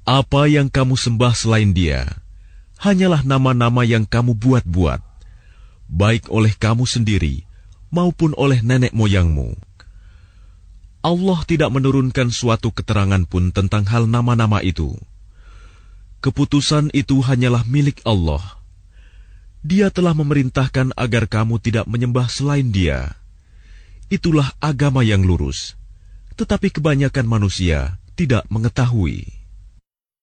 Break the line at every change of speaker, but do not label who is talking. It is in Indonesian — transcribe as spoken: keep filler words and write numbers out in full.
Apa yang kamu sembah selain Dia hanyalah nama-nama yang kamu buat-buat, baik oleh kamu sendiri maupun oleh nenek moyangmu. Allah tidak menurunkan suatu keterangan pun tentang hal nama-nama itu. Keputusan itu hanyalah milik Allah. Dia telah memerintahkan agar kamu tidak menyembah selain Dia. Itulah agama yang lurus, tetapi kebanyakan manusia tidak mengetahui.